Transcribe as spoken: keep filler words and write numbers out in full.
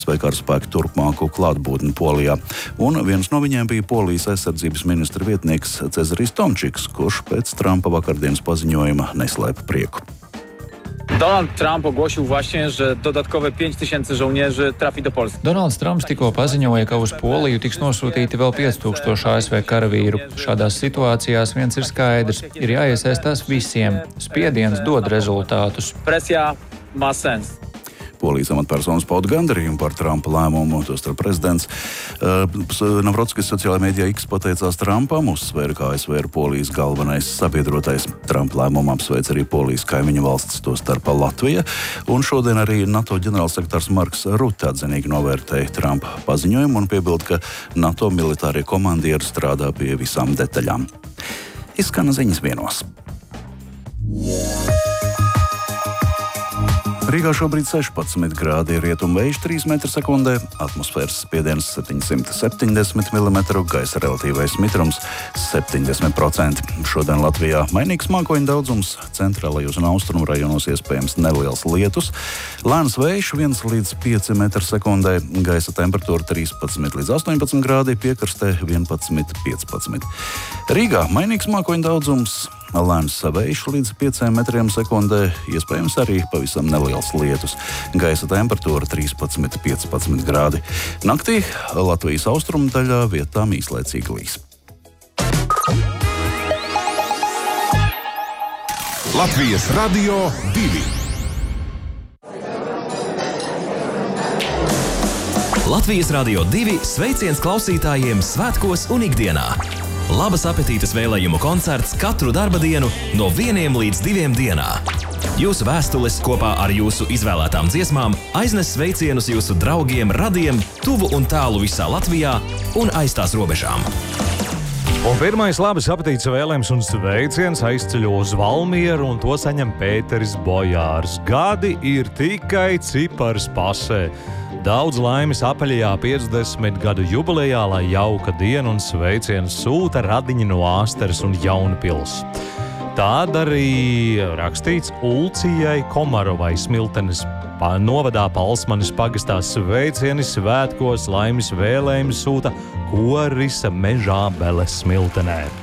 vai karaspēku turpmāku klātbūtni Polijā. Un viens no viņiem bija Polijas aizsardzības ministra vietnieks Cezarijs Tomčiks, kurš pēc Trumpa vakardienas paziņojuma neslēpa prieku. Donald Trump ogłosił właśnie, że dodatkowe pięć tysięcy żołnierzy trafi do Polski. Donalds Trumps tikko paziņoja, ka uz Poliju tiks nosūtīti vēl pieci tūkstoši A S V karavīru. Šādās situācijās viens ir skaidrs – ir jāiesaistās visiem. Spiediens dod rezultātus. Presja ma sens. Polijas amatpersonas pauda gandarījumu par Trumpa lēmumu, tostarp prezidents uh, Navrotskis sociālajā mēdījā X pateicās Trumpam, uzsvēra, ka A S V ir Polijas galvenais sabiedrotais. Trumpa lēmumu apsveic arī Polijas kaimiņu valsts, tostarp Latvija, un šodien arī NATO ģenerālsekretārs Marks Rutte atzinīgi novērtēja Trumpa paziņojumu un piebilda, ka NATO militārie komandieri strādā pie visām detaļām. Izskan ziņas vienos. Rīgā šobrīd sešpadsmit grādi, rietumu vējš trīs metri sekundē, atmosfēras spiediens septiņsimt septiņdesmit milimetru, gaisa relatīvais mitrums septiņdesmit procenti. Šodien Latvijā mainīgs mākoņu daudzums, centrālajos un austrumu rajonos iespējams neliels lietus, lēns vējš viens līdz pieci metri sekundē, gaisa temperatūra trīspadsmit līdz astoņpadsmit grādi, piekrastē vienpadsmit līdz piecpadsmit. Rīgā mainīgs mākoņu daudzums, lēns vējš līdz pieciem metriem sekundē, iespējams arī pavisam neliels lietus. Gaisa temperatūra trīspadsmit līdz piecpadsmit grādi. Naktī Latvijas austrumu daļā vietām īslaicīgi līs. Latvijas Radio divi. Latvijas Radio divi sveiciens klausītājiem svētkos un ikdienā. Labas apetītes vēlējumu koncerts katru darba dienu no vieniem līdz diviem dienā. Jūsu vēstules kopā ar jūsu izvēlētām dziesmām aiznes sveicienus jūsu draugiem, radiem, tuvu un tālu visā Latvijā un aiz tās robežām. Un pirmais labas apetītes vēlējums un sveiciens aizceļo uz Valmieru, un to saņem Pēteris Bojārs. Gadi ir tikai cipars pasē. Daudz laimes apaļajā piecdesmit gadu jubilejā, lai jauka diena un sveiciens sūta radiņi no Āsteres un Jaunpils. Tād arī rakstīts Ulcijai Komarovai Smiltenes novadā Palsmanes pagastā sveicieni svētkos laimes vēlējums sūta Koris Mežābele Smiltenē.